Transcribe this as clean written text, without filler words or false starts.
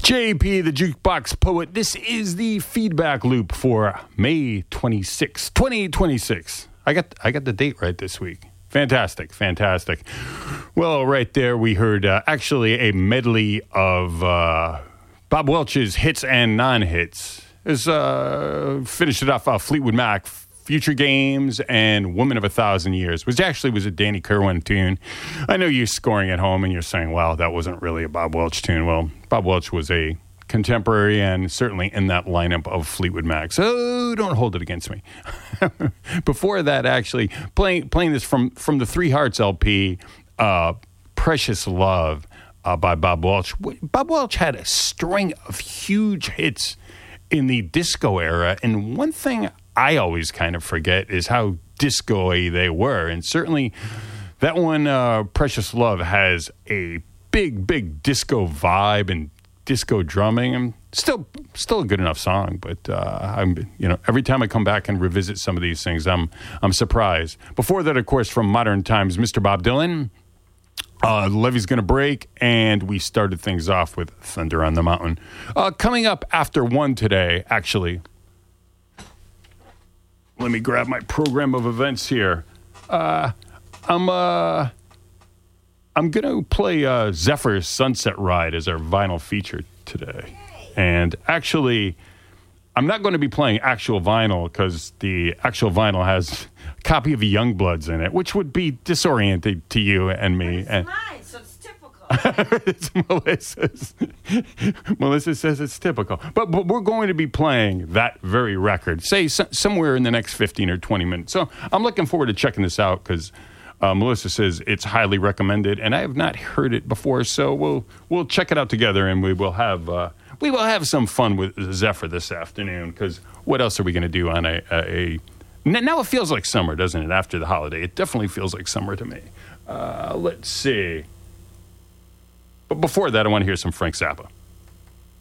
JP, the Jukebox Poet. This is the feedback loop for May 26, 2026. I got the date right this week. Fantastic. Well, right there we heard actually a medley of Bob Welch's hits and non-hits. Finished it off Fleetwood Mac, Future Games, and Woman of a Thousand Years, which actually was a Danny Kirwan tune. I know you're scoring at home and you're saying, wow, that wasn't really a Bob Welch tune. Well, Bob Welch was a contemporary and certainly in that lineup of Fleetwood Mac. So don't hold it against me. Before that, actually, playing this from the Three Hearts LP, Precious Love by Bob Welch. Bob Welch had a string of huge hits in the disco era, and one thing I always kind of forget is how disco-y they were. And certainly that one, Precious Love, has a big disco vibe and disco drumming. And still a good enough song, but every time I come back and revisit some of these things, I'm surprised. Before that, of course, from Modern Times, Mr. Bob Dylan. The levee's going to break, and we started things off with Thunder on the Mountain. Coming up after 1 today, actually. Let me grab my program of events here. I'm going to play Zephyr's Sunset Ride as our vinyl feature today. And actually, I'm not going to be playing actual vinyl because the actual vinyl has a copy of Youngbloods in it, which would be disorienting to you and me. It's mine, so it's typical. It's Melissa's. Melissa says it's typical. But we're going to be playing that very record, say somewhere in the next 15 or 20 minutes. So I'm looking forward to checking this out because Melissa says it's highly recommended, and I have not heard it before. So we'll check it out together, and we will have some fun with Zephyr this afternoon. Because what else are we going to do on a now it feels like summer, doesn't it? After the holiday, it definitely feels like summer to me. Let's see. But before that, I want to hear some Frank Zappa.